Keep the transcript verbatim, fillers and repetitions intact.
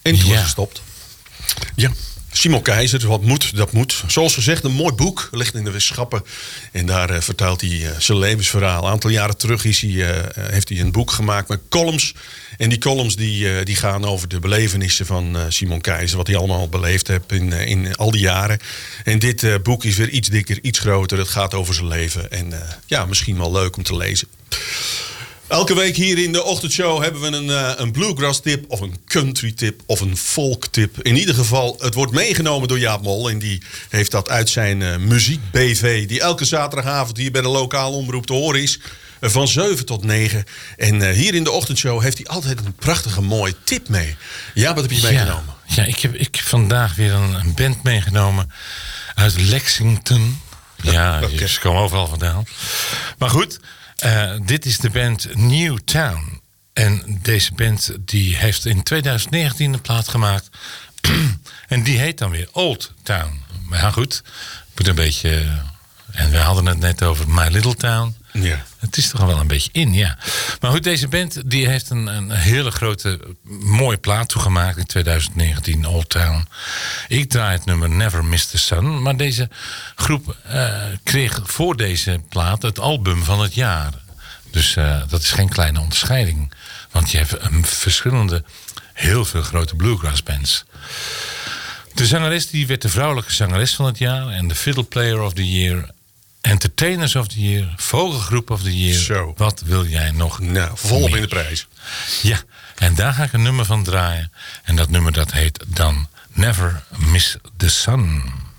En toen Ja. was gestopt. Ja. Simon Keizer, wat moet, dat moet. Zoals gezegd, een mooi boek, ligt in de Wisschappen. En daar uh, vertelt hij uh, zijn levensverhaal. Een aantal jaren terug is hij, uh, heeft hij een boek gemaakt met columns. En die columns die, uh, die gaan over de belevenissen van uh, Simon Keizer. Wat hij allemaal beleefd heeft in, uh, in al die jaren. En dit uh, boek is weer iets dikker, iets groter. Het gaat over zijn leven. En uh, ja, misschien wel leuk om te lezen. Elke week hier in de ochtendshow hebben we een, uh, een bluegrass tip of een country tip of een folk tip. In ieder geval, het wordt meegenomen door Jaap Mol. En die heeft dat uit zijn uh, muziek B V. Die elke zaterdagavond hier bij de lokale omroep te horen is. Uh, van zeven tot negen. En uh, hier in de ochtendshow heeft hij altijd een prachtige mooie tip mee. Ja, wat heb je meegenomen? Ja, ja ik, heb, ik heb vandaag weer een, een band meegenomen uit Lexington. Ja, okay. Ze komen overal vandaan. Maar goed... Uh, dit is de band Newtown. En deze band die heeft in twintig negentien een plaat gemaakt. En die heet dan weer Old Town. Maar ja, goed. Moet een beetje... En we hadden het net over My Little Town. Ja. Het is toch wel een beetje in, ja. Maar goed, deze band die heeft een, een hele grote, mooie plaat toegemaakt in twintig negentien, Old Town. Ik draai het nummer Never Miss the Sun. Maar deze groep uh, kreeg voor deze plaat het album van het jaar. Dus uh, dat is geen kleine onderscheiding. Want je hebt een verschillende, heel veel grote bluegrass bands. De zangeres die werd de vrouwelijke zangeres van het jaar. En de fiddle player of the year. Entertainers of the Year, Vogelgroep of the Year. Zo. Wat wil jij nog? Nou, volop meer? In de prijs. Ja, en daar ga ik een nummer van draaien. En dat nummer dat heet dan Never Miss the Sun.